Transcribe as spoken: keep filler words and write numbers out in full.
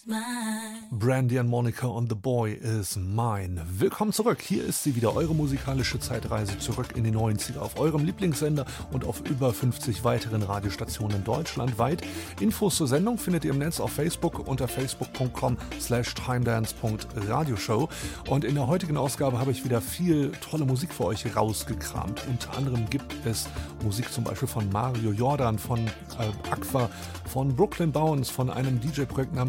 Brandy and Monica und The Boy Is Mine. Willkommen zurück. Hier ist sie wieder, eure musikalische Zeitreise zurück in die neunziger auf eurem Lieblingssender und auf über fünfzig weiteren Radiostationen deutschlandweit. Infos zur Sendung findet ihr im Netz auf Facebook unter facebook punkt com slash timedance punkt radioshow. Und in der heutigen Ausgabe habe ich wieder viel tolle Musik für euch rausgekramt. Unter anderem gibt es Musik zum Beispiel von Mario Jordan, von äh, Aqua, von Brooklyn Bounce, von einem D J-Projekt namens